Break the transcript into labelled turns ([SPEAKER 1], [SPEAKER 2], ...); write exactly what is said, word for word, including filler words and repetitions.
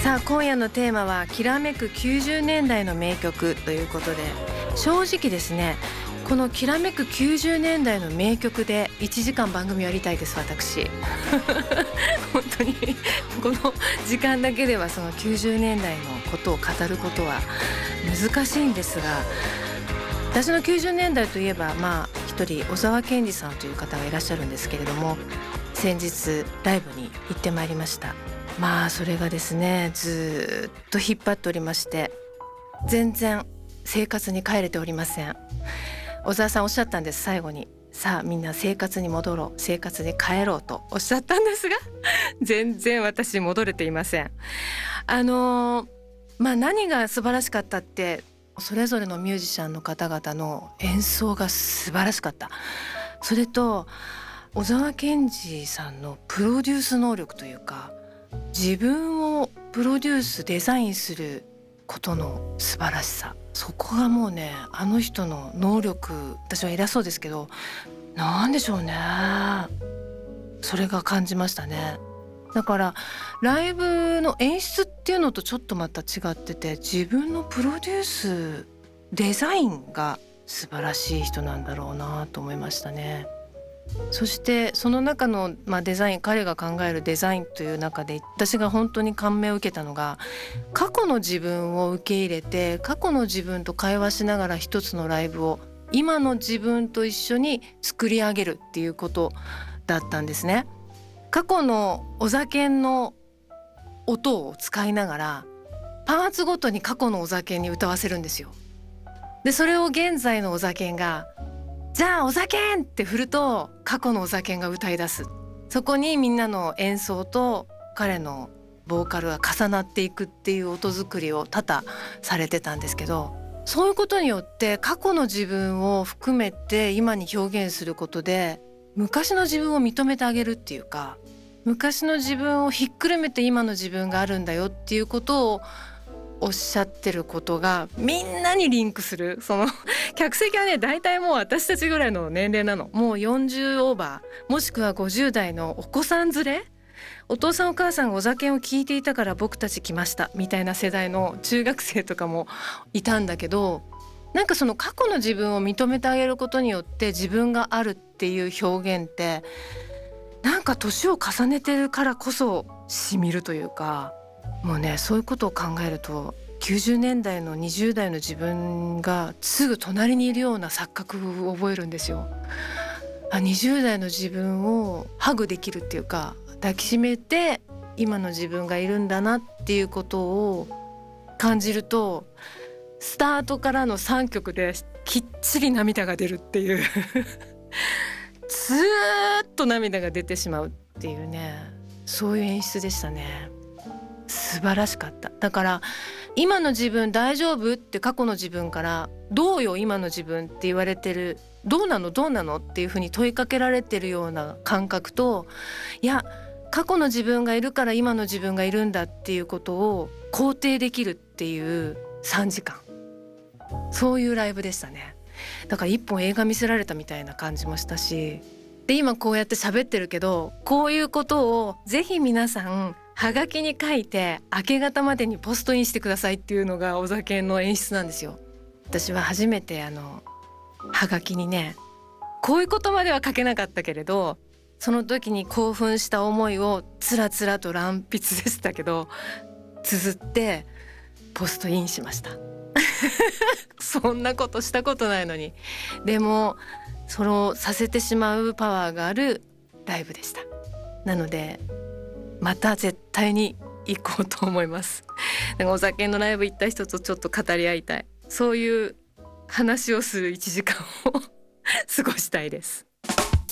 [SPEAKER 1] さあ今夜のテーマはきらめくきゅうじゅうねんだいの名曲ということで、正直ですね、このきらめくきゅうじゅうねんだいの名曲でいちじかん番組やりたいです。私本当にこの時間だけではそのきゅうじゅうねんだいのことを語ることは難しいんですが、私のきゅうじゅうねんだいといえば、まあ一人小沢健二さんという方がいらっしゃるんですけれども、先日ライブに行ってまいりました。まあそれがですね、ずっと引っ張っておりまして、全然生活に帰れておりません。小沢さんおっしゃったんです、最後に。さあみんな生活に戻ろう、生活に帰ろうとおっしゃったんですが全然私戻れていません。あのー、まあ何が素晴らしかったって、それぞれのミュージシャンの方々の演奏が素晴らしかった。それと小沢健二さんのプロデュース能力というか、自分をプロデュースデザインすることの素晴らしさ、そこがもうね、あの人の能力、私は偉そうですけど、なんでしょうね、それが感じましたね。だからライブの演出っていうのとちょっとまた違ってて、自分のプロデュースデザインが素晴らしい人なんだろうなと思いましたね。そしてその中の、まあ、デザイン、彼が考えるデザインという中で私が本当に感銘を受けたのが、過去の自分を受け入れて、過去の自分と会話しながら一つのライブを今の自分と一緒に作り上げるっていうことだったんですね。過去の小酒の音を使いながらパーツごとに過去の小酒に歌わせるんですよ。でそれを現在の小酒がじゃあお酒って振ると、過去のお酒が歌い出す。そこにみんなの演奏と彼のボーカルが重なっていくっていう音作りを多々されてたんですけど、そういうことによって過去の自分を含めて今に表現することで、昔の自分を認めてあげるっていうか、昔の自分をひっくるめて今の自分があるんだよっていうことをおっしゃってることがみんなにリンクする。その客席はね、大体もう私たちぐらいの年齢なの。もうよんじゅうオーバー、もしくはごじゅうだいのお子さん連れ、お父さんお母さんがお酒を聞いていたから僕たち来ましたみたいな世代の中学生とかもいたんだけど、なんかその過去の自分を認めてあげることによって自分があるっていう表現って、なんか年を重ねてるからこそしみるというか、もうね、そういうことを考えるときゅうじゅうねんだいのにじゅうだいの自分がすぐ隣にいるような錯覚を覚えるんですよ。あ、にじゅうだいの自分をハグできるっていうか、抱きしめて今の自分がいるんだなっていうことを感じると、スタートからのさんきょくできっちり涙が出るっていうずーっと涙が出てしまうっていうね、そういう演出でしたね。素晴らしかった。だから今の自分大丈夫って過去の自分からどうよ今の自分って言われてる、どうなのどうなのっていうふうに問いかけられてるような感覚と、いや過去の自分がいるから今の自分がいるんだっていうことを肯定できるっていうさんじかん、そういうライブでしたね。だから一本映画見せられたみたいな感じもしたし、で今こうやって喋ってるけど、こういうことをぜひ皆さんはがきに書いて明け方までにポストインしてくださいっていうのがお酒の演出なんですよ。私は初めてあのはがきにね、こういうことまでは書けなかったけれど、その時に興奮した思いをつらつらと乱筆でしたけど綴ってポストインしましたそんなことしたことないのに。でもそれをさせてしまうパワーがあるライブでした。なのでまた絶対に行こうと思います。なんかお酒のライブ行った人とちょっと語り合いたい、そういう話をするいちじかんを過ごしたいです。